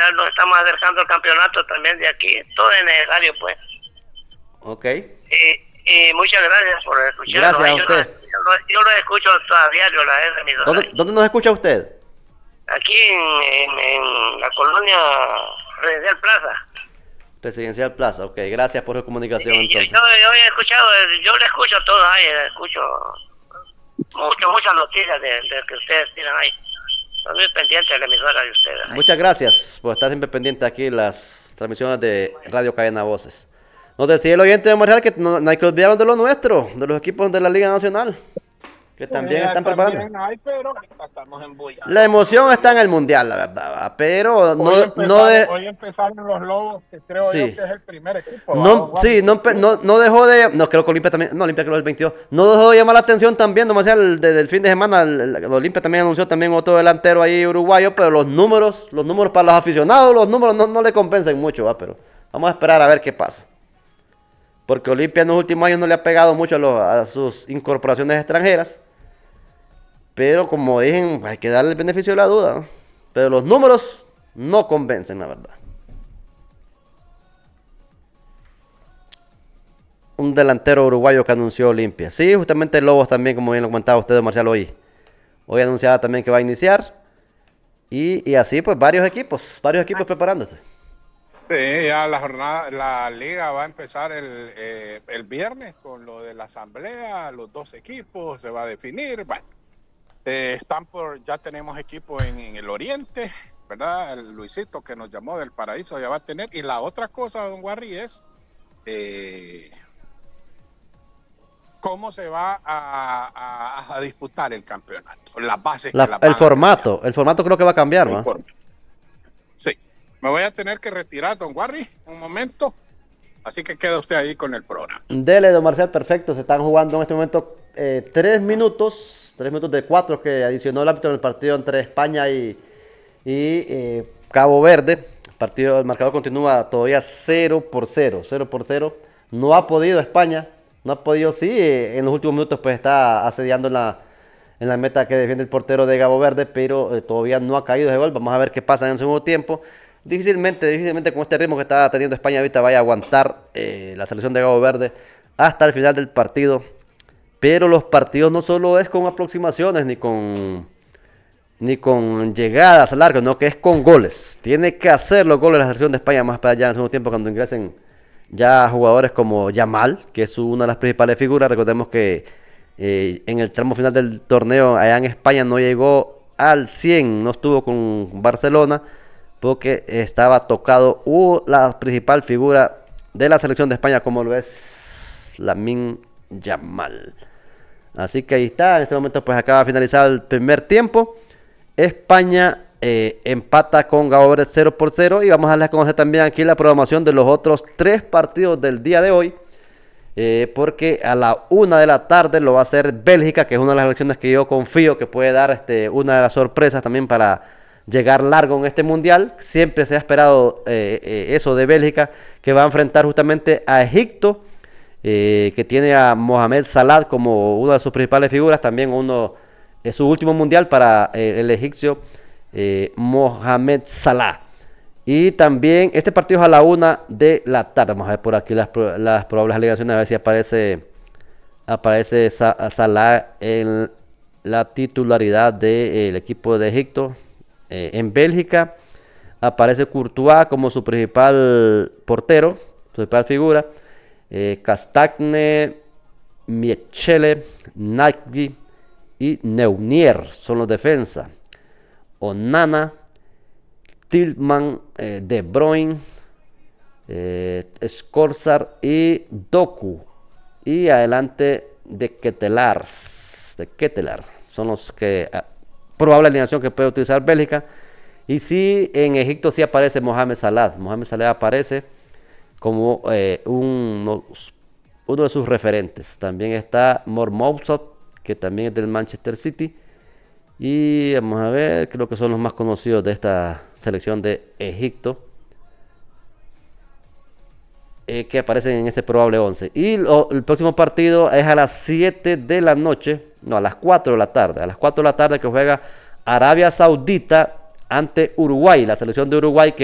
ya nos estamos acercando al campeonato también de aquí, todo es necesario, pues. Ok. Y muchas gracias por escucharnos. Gracias a usted. Yo lo escucho a diario, esa emisora. ¿Dónde nos escucha usted? Aquí en la colonia Residencial Plaza. Residencial Plaza, ok. Gracias por su comunicación, entonces. Yo he escuchado, yo le escucho a todos ahí, escucho muchas noticias de que ustedes tienen ahí. Estoy muy pendiente de la emisora de ustedes. Ahí. Muchas gracias por estar siempre pendiente aquí en las transmisiones de Radio Cadena Voces. Nos decía el oyente de Marcial que no hay que olvidarnos de lo nuestro, de los equipos de la Liga Nacional, que también están preparando. Hay, pero estamos embullados. La emoción está en el Mundial, la verdad, pero hoy empezaron los Lobos, que creo sí. yo que es el primer equipo. No dejó de... No, creo que Olimpia también... No, Olimpia creo que es el 22. No dejó de llamar la atención también, Marcial, desde el fin de semana. El Olimpia también anunció también otro delantero ahí uruguayo, pero los números para los aficionados, los números no le compensan mucho, pero vamos a esperar a ver qué pasa. Porque Olimpia en los últimos años no le ha pegado mucho a sus incorporaciones extranjeras. Pero como dije, hay que darle el beneficio de la duda, ¿no? Pero los números no convencen, la verdad. Un delantero uruguayo que anunció Olimpia. Sí, justamente Lobos también, como bien lo comentaba usted, Marcial, hoy anunciaba también que va a iniciar. Y así pues varios equipos preparándose. Sí, ya la liga va a empezar el viernes con lo de la asamblea, los dos equipos, se va a definir. Bueno, ya tenemos equipo en el oriente, ¿verdad? El Luisito que nos llamó del Paraíso ya va a tener. Y la otra cosa, don Warri, es cómo se va a disputar el campeonato. Las bases el formato creo que va a cambiar, ¿no? Sí. Me voy a tener que retirar, don Warri, un momento. Así que queda usted ahí con el programa. Dele, don Marcial, perfecto. Se están jugando en este momento 3 minutos de 4 que adicionó el árbitro en el partido entre España y Cabo Verde. El marcador continúa todavía 0-0. No ha podido España. En los últimos minutos pues está asediando en la meta que defiende el portero de Cabo Verde, pero todavía no ha caído ese gol. Vamos a ver qué pasa en el segundo tiempo. Difícilmente con este ritmo que está teniendo España ahorita vaya a aguantar la selección de Cabo Verde hasta el final del partido. Pero los partidos no solo es con aproximaciones ni con llegadas largas, no, que es con goles. Tiene que hacer los goles la selección de España más para allá en el segundo tiempo cuando ingresen ya jugadores como Yamal, que es una de las principales figuras. Recordemos que en el tramo final del torneo allá en España no llegó al 100, no estuvo con Barcelona porque estaba tocado la principal figura de la selección de España, como lo es Lamine Yamal. Así que ahí está, en este momento pues acaba de finalizar el primer tiempo. España empata con Cabo Verde 0-0 y vamos a darles a conocer también aquí la programación de los otros 3 partidos del día de hoy. Porque a la 1 de la tarde lo va a hacer Bélgica, que es una de las elecciones que yo confío que puede dar una de las sorpresas también para llegar largo en este mundial. Siempre se ha esperado eso de Bélgica, que va a enfrentar justamente a Egipto, que tiene a Mohamed Salah como una de sus principales figuras, también es su último mundial para el egipcio Mohamed Salah. Y también este partido es a la 1 de la tarde. Vamos a ver por aquí las probables alineaciones, a ver si aparece Salah en la titularidad del equipo de Egipto. En Bélgica aparece Courtois como su principal portero, su principal figura. Castagne, Miechele, Nagy y Neunier son los defensas. Onana, Tillman, De Bruyne, Scorsar y Doku. Y adelante de Ketelaar. Son los que probable alineación que puede utilizar Bélgica. Y sí, en Egipto sí aparece Mohamed Salah. Mohamed Salah aparece como uno de sus referentes. También está Mormousov, que también es del Manchester City. Y vamos a ver, creo que son los más conocidos de esta selección de Egipto, que aparecen en este probable 11. Y el próximo partido es a las 7 de la noche, no, a las 4 de la tarde. A las 4 de la tarde que juega Arabia Saudita ante Uruguay, la selección de Uruguay que